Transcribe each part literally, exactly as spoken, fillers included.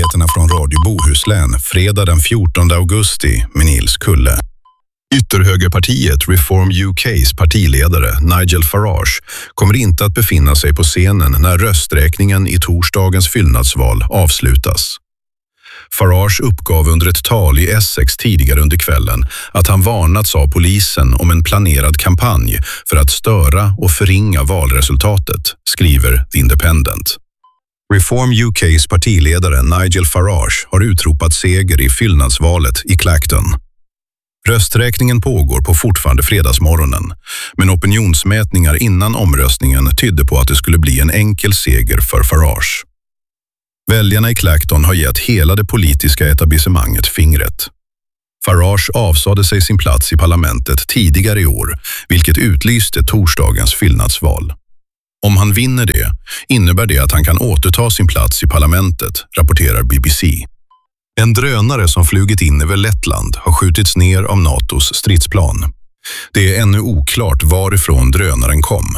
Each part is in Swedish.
nyheterna från Radio Bohuslän fredag den fjortonde augusti med Nils Kulle. Ytterhögerpartiet Reform U K:s partiledare Nigel Farage kommer inte att befinna sig på scenen när rösträkningen i torsdagens fyllnadsval avslutas. Farage uppgav under ett tal i Essex tidigare under kvällen att han varnats av polisen om en planerad kampanj för att störa och förringa valresultatet, skriver The Independent. Reform U K:s partiledare Nigel Farage har utropat seger i fyllnadsvalet i Clacton. Rösträkningen pågår på fortfarande fredagsmorgonen, men opinionsmätningar innan omröstningen tydde på att det skulle bli en enkel seger för Farage. Väljarna i Clacton har gett hela det politiska etablissemanget fingret. Farage avsade sig sin plats i parlamentet tidigare i år, vilket utlyste torsdagens fyllnadsval. Om han vinner det, innebär det att han kan återta sin plats i parlamentet, rapporterar B B C. En drönare som flugit in över Lettland har skjutits ner av NATOs stridsplan. Det är ännu oklart varifrån drönaren kom.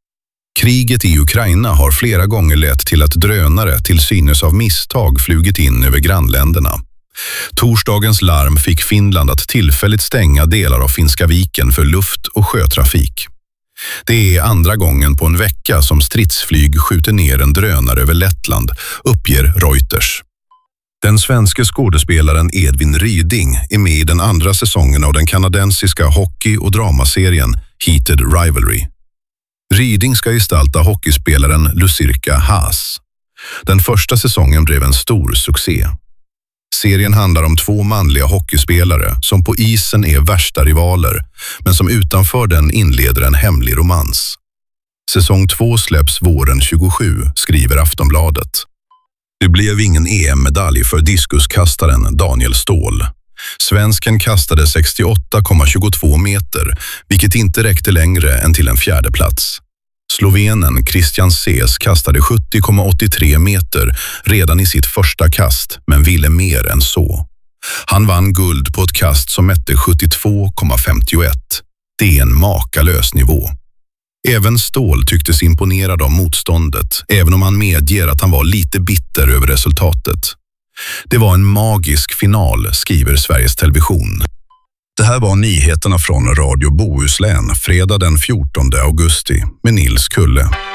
Kriget i Ukraina har flera gånger lett till att drönare till synes av misstag flugit in över grannländerna. Torsdagens larm fick Finland att tillfälligt stänga delar av Finska viken för luft- och sjötrafik. Det är andra gången på en vecka som stridsflyg skjuter ner en drönare över Lettland, uppger Reuters. Den svenska skådespelaren Edvin Ryding är med i den andra säsongen av den kanadensiska hockey- och dramaserien Heated Rivalry. Ryding ska gestalta hockeyspelaren Lucirka Haas. Den första säsongen blev en stor succé. Serien handlar om två manliga hockeyspelare som på isen är värsta rivaler, men som utanför den inleder en hemlig romans. Säsong två släpps våren tjugosju, skriver Aftonbladet. Det blev ingen E M-medalj för diskuskastaren Daniel Ståhl. Svensken kastade sextioåtta komma tjugotvå meter, vilket inte räckte längre än till en fjärde plats. Slovenen Christian Sees kastade sjuttio komma åttiotre meter redan i sitt första kast, men ville mer än så. Han vann guld på ett kast som mätte sjuttiotvå komma femtioett. Det är en makalös nivå. Även Ståhl tycktes imponerad av motståndet, även om han medger att han var lite bitter över resultatet. Det var en magisk final, skriver Sveriges Television. Det här var nyheterna från Radio Bohuslän fredag den fjortonde augusti med Nils Kulle.